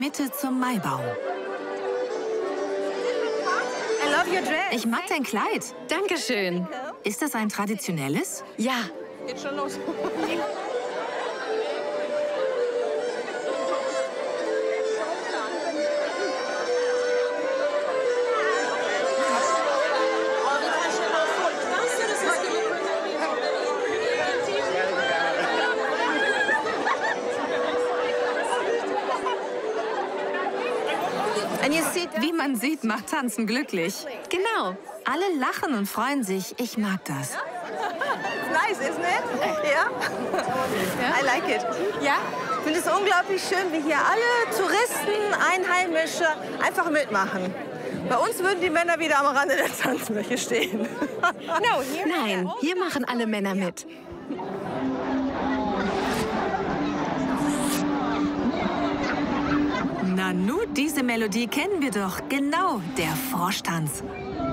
Mitte zum Maibaum. Ich mag dein Kleid. Dankeschön. Ist das ein traditionelles? Ja. Geht schon los. Wie man sieht, macht Tanzen glücklich. Genau. Alle lachen und freuen sich. Ich mag das. Nice, isn't it? Ja? I like it. Ja? Ich finde es unglaublich schön, wie hier alle Touristen, Einheimische einfach mitmachen. Bei uns würden die Männer wieder am Rande der Tanzfläche stehen. Nein, hier machen alle Männer mit. Nanu, diese Melodie kennen wir doch. Genau, der Froschtanz.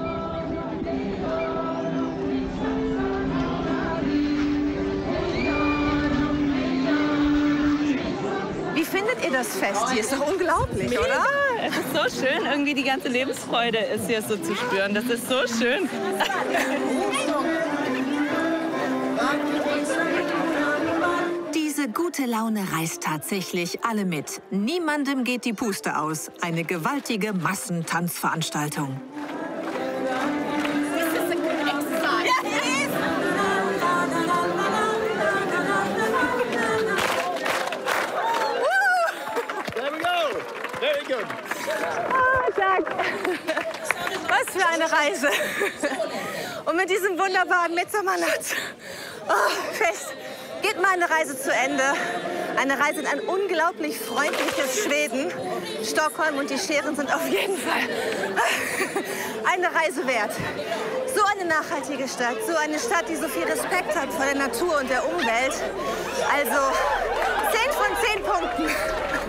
Wie findet ihr das Fest hier? Ist doch unglaublich, Mega. oder? Es ist so schön, irgendwie die ganze Lebensfreude ist hier so zu spüren. Das ist so schön. Diese gute Laune reißt tatsächlich alle mit. Niemandem geht die Puste aus. Eine gewaltige Massentanzveranstaltung. Was für eine Reise. Und mit diesem wunderbaren Mitsommernacht Fest geht meine Reise zu Ende. Eine Reise in ein unglaublich freundliches Schweden. Stockholm und die Scheren sind auf jeden Fall eine Reise wert. So eine nachhaltige Stadt, so eine Stadt, die so viel Respekt hat vor der Natur und der Umwelt. Also 10 von 10 Punkten.